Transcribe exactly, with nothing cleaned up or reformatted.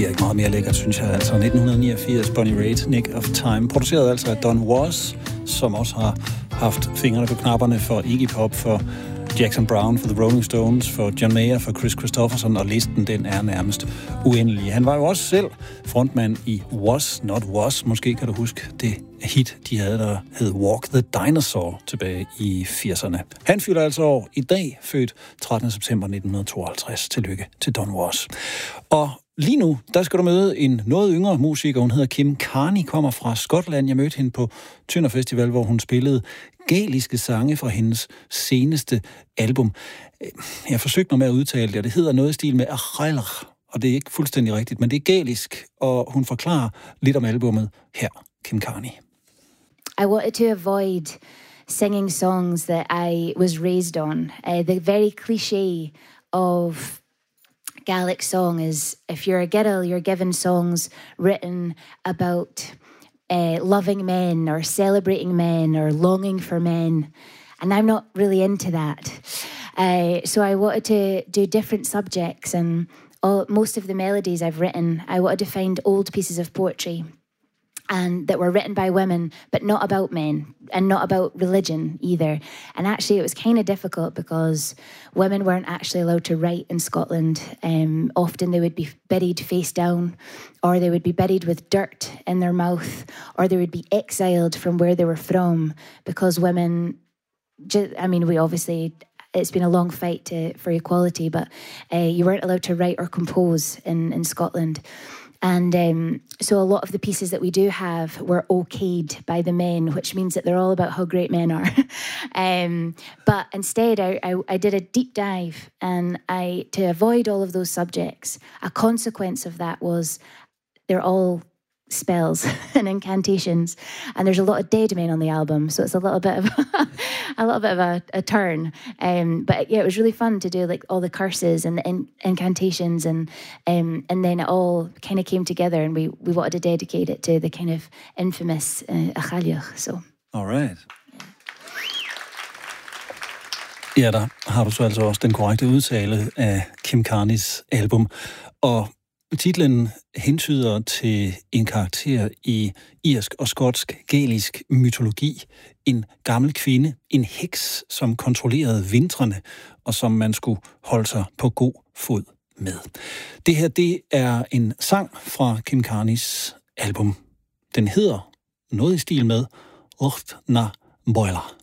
Det er ikke meget mere lækkert, synes jeg. Altså nitten niogfirs, Bonnie Raitt, Nick of Time, produceret altså af Don Was, som også har haft fingrene på knapperne for Iggy Pop, for Jackson Browne, for The Rolling Stones, for John Mayer, for Chris Christopherson, og listen den er nærmest uendelig. Han var jo også selv frontmand i Was Not Was. Måske kan du huske det hit, de havde, der hed Walk the Dinosaur tilbage i firserne. Han fylder altså år i dag, født trettende september nitten tooghalvtreds. Tillykke til Don Was. Og lige nu, der skal du møde en noget yngre musiker. Hun hedder Kim Carney, kommer fra Skotland. Jeg mødte hende på Tønder Festival, hvor hun spillede gæliske sange fra hendes seneste album. Jeg forsøgte mig med at udtale det, og det hedder noget i stil med Achailer, og det er ikke fuldstændig rigtigt, men det er gælisk, og hun forklarer lidt om albummet her, Kim Carney. I wanted to avoid singing songs that I was raised on. Uh, the very cliché of Gaelic song is, if you're a girl, you're given songs written about uh, loving men or celebrating men or longing for men. And I'm not really into that. Uh, so I wanted to do different subjects, and all, most of the melodies I've written, I wanted to find old pieces of poetry and that were written by women, but not about men and not about religion either. And actually it was kind of difficult because women weren't actually allowed to write in Scotland. Um, often they would be buried face down, or they would be buried with dirt in their mouth, or they would be exiled from where they were from, because women, ju- I mean, we obviously, it's been a long fight to, for equality, but uh, you weren't allowed to write or compose in, in Scotland. And um, so a lot of the pieces that we do have were okayed by the men, which means that they're all about how great men are. um, but instead, I, I, I did a deep dive, and I, to avoid all of those subjects, a consequence of that was they're all spells and incantations, and there's a lot of dead men on the album, so it's a little bit of a little bit of a, a turn. Um, but yeah, it was really fun to do like all the curses and the in, incantations, and um, and then it all kind of came together, and we we wanted to dedicate it to the kind of infamous uh, Achaileach. So. All right. Ja, der har du så altså også den korrekte udtale af Kim Carneys album, og titlen hentyder til en karakter i irsk og skotsk gælisk mytologi. En gammel kvinde, en heks, som kontrollerede vintrene, og som man skulle holde sig på god fod med. Det her, det er en sang fra Kim Carneys album. Den hedder noget i stil med Ucht na Boiler.